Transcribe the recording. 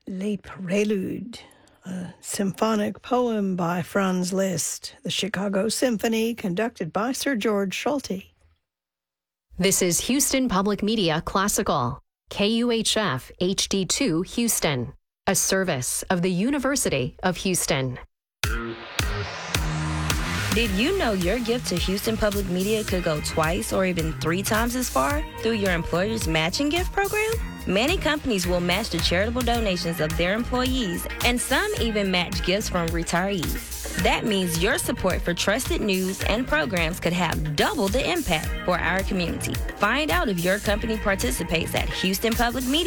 Les Préludes, a symphonic poem by Franz Liszt, the Chicago Symphony, conducted by Sir George Solti. This is Houston Public Media Classical, KUHF HD2 Houston, a service of the University of Houston. Did you know your gift to Houston Public Media could go twice or even 3 times as far through your employer's matching gift program? Many companies will match the charitable donations of their employees, and some even match gifts from retirees. That means your support for trusted news and programs could have double the impact for our community. Find out if your company participates at Houston Public Media.